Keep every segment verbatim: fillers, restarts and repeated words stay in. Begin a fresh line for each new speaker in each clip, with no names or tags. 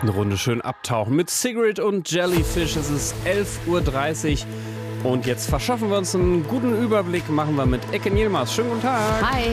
Eine Runde schön abtauchen mit Cigarette und Jellyfish. Es ist elf Uhr dreißig und jetzt verschaffen wir uns einen guten Überblick. Machen wir mit Ecke Nielmars. Schönen guten Tag.
Hi.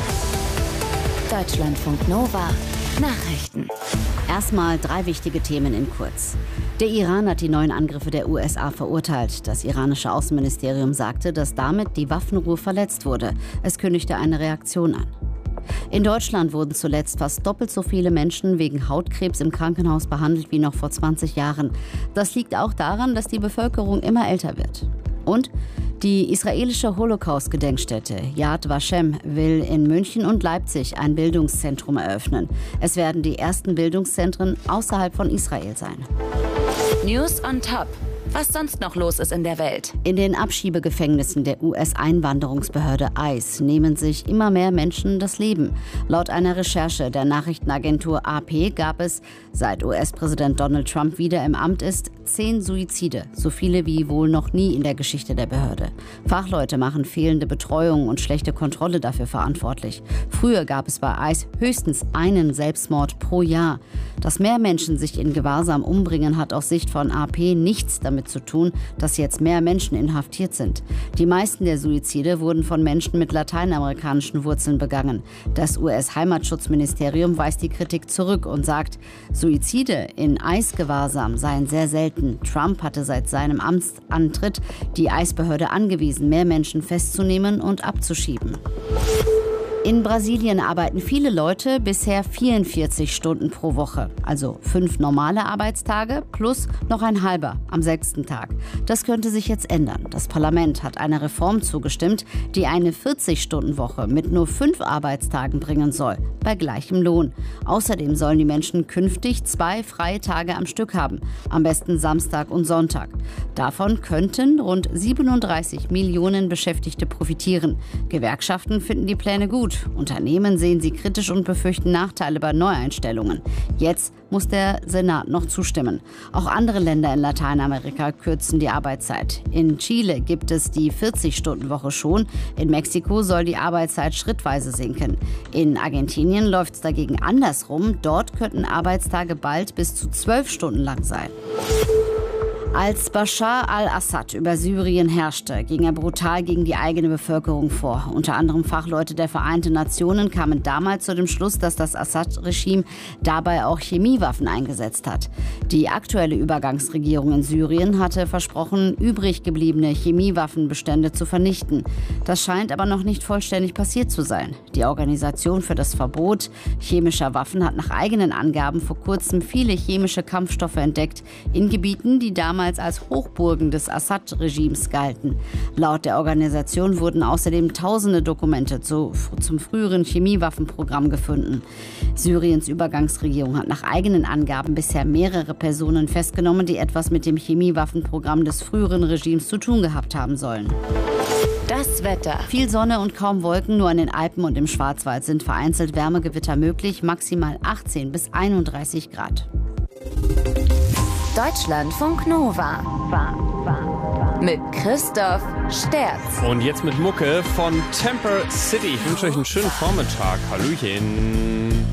Deutschlandfunk Nova. Nachrichten. Erstmal drei wichtige Themen in kurz. Der Iran hat die neuen Angriffe der U S A verurteilt. Das iranische Außenministerium sagte, dass damit die Waffenruhe verletzt wurde. Es kündigte eine Reaktion an. In Deutschland wurden zuletzt fast doppelt so viele Menschen wegen Hautkrebs im Krankenhaus behandelt wie noch vor zwanzig Jahren. Das liegt auch daran, dass die Bevölkerung immer älter wird. Und die israelische Holocaust-Gedenkstätte Yad Vashem will in München und Leipzig ein Bildungszentrum eröffnen. Es werden die ersten Bildungszentren außerhalb von Israel sein.
News on Top. Was sonst noch los ist in der Welt.
In den Abschiebegefängnissen der U S-Einwanderungsbehörde ICE nehmen sich immer mehr Menschen das Leben. Laut einer Recherche der Nachrichtenagentur A P gab es, seit U S-Präsident Donald Trump wieder im Amt ist, zehn Suizide. So viele wie wohl noch nie in der Geschichte der Behörde. Fachleute machen fehlende Betreuung und schlechte Kontrolle dafür verantwortlich. Früher gab es bei ICE höchstens einen Selbstmord pro Jahr. Dass mehr Menschen sich in Gewahrsam umbringen, hat aus Sicht von A P nichts damit zu tun, dass jetzt mehr Menschen inhaftiert sind. Die meisten der Suizide wurden von Menschen mit lateinamerikanischen Wurzeln begangen. Das U S-Heimatschutzministerium weist die Kritik zurück und sagt, Suizide in ICE-Gewahrsam seien sehr selten. Trump hatte seit seinem Amtsantritt die ICE-Behörde angewiesen, mehr Menschen festzunehmen und abzuschieben. In Brasilien arbeiten viele Leute bisher vierundvierzig Stunden pro Woche, also fünf normale Arbeitstage plus noch ein halber am sechsten Tag. Das könnte sich jetzt ändern. Das Parlament hat einer Reform zugestimmt, die eine vierzig-Stunden-Woche mit nur fünf Arbeitstagen bringen soll, bei gleichem Lohn. Außerdem sollen die Menschen künftig zwei freie Tage am Stück haben, am besten Samstag und Sonntag. Davon könnten rund siebenunddreißig Millionen Beschäftigte profitieren. Gewerkschaften finden die Pläne gut. Unternehmen sehen sie kritisch und befürchten Nachteile bei Neueinstellungen. Jetzt muss der Senat noch zustimmen. Auch andere Länder in Lateinamerika kürzen die Arbeitszeit. In Chile gibt es die vierzig-Stunden-Woche schon. In Mexiko soll die Arbeitszeit schrittweise sinken. In Argentinien läuft es dagegen andersrum. Dort könnten Arbeitstage bald bis zu zwölf Stunden lang sein. Als Bashar al-Assad über Syrien herrschte, ging er brutal gegen die eigene Bevölkerung vor. Unter anderem Fachleute der Vereinten Nationen kamen damals zu dem Schluss, dass das Assad-Regime dabei auch Chemiewaffen eingesetzt hat. Die aktuelle Übergangsregierung in Syrien hatte versprochen, übrig gebliebene Chemiewaffenbestände zu vernichten. Das scheint aber noch nicht vollständig passiert zu sein. Die Organisation für das Verbot chemischer Waffen hat nach eigenen Angaben vor kurzem viele chemische Kampfstoffe entdeckt in Gebieten, die damals als Hochburgen des Assad-Regimes galten. Laut der Organisation wurden außerdem tausende Dokumente zu, zum früheren Chemiewaffenprogramm gefunden. Syriens Übergangsregierung hat nach eigenen Angaben bisher mehrere Personen festgenommen, die etwas mit dem Chemiewaffenprogramm des früheren Regimes zu tun gehabt haben sollen.
Das Wetter.
Viel Sonne und kaum Wolken, nur an den Alpen und im Schwarzwald sind vereinzelt Wärmegewitter möglich, maximal achtzehn bis einunddreißig Grad.
Deutschlandfunk Nova. Mit Christoph Sterz.
Und jetzt mit Mucke von Temper City. Ich wünsche euch einen schönen Vormittag. Hallöchen.